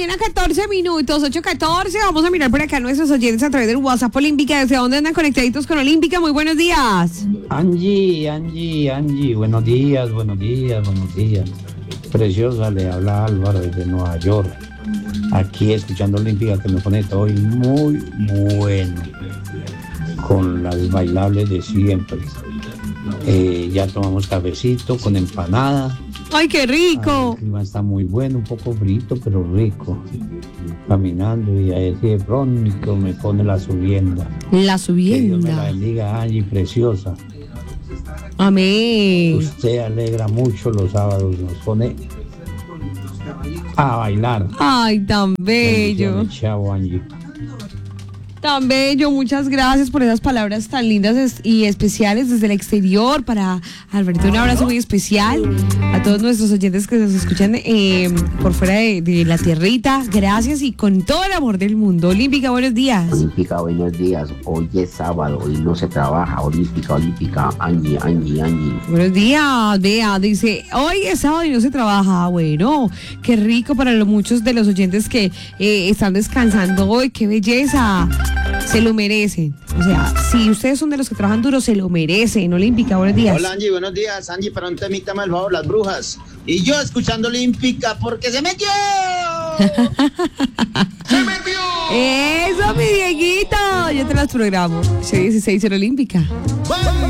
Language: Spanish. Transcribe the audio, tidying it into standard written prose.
mañana, 14 minutos, 8:14. Vamos a mirar por acá a nuestros oyentes a través del WhatsApp Olímpica. ¿Desde dónde andan conectaditos con Olímpica? Muy buenos días. Angie, buenos días. Preciosa, le habla Álvaro desde Nueva York. Aquí escuchando Olímpica, que me pone todo hoy muy bueno, con las bailables de siempre. Ya tomamos cafecito con empanada. ¡Ay, qué rico! El clima está muy bueno, un poco frito, pero rico. Caminando y ahí de pronto me pone la subienda. La Que Dios me la subienda. bendiga, Angie, preciosa. Amén. Usted alegra mucho los sábados, nos pone a bailar. Ay, tan bello. Bendiciones, chao, Angie. Tan bello, muchas gracias por esas palabras tan lindas y especiales desde el exterior. Para Alberto, un abrazo muy especial. A todos nuestros oyentes que nos escuchan por fuera de la tierrita, gracias y con todo el amor del mundo. Olímpica, buenos días. Olímpica, buenos días. Hoy es sábado, hoy no se trabaja. Olímpica, Angie. Buenos días, vea, dice, hoy es sábado y no se trabaja. Bueno, qué rico para muchos de los oyentes que están descansando hoy, qué belleza. Se lo merecen. O sea, si ustedes son de los que trabajan duro, se lo merecen. Olímpica, buenos días. Hola Angie, buenos días. Angie, para un temita malvado, las brujas. Y yo escuchando Olímpica porque se metió. ¡Se metió! Eso, mi Dieguito. Yo te las programo. 16 en Olímpica.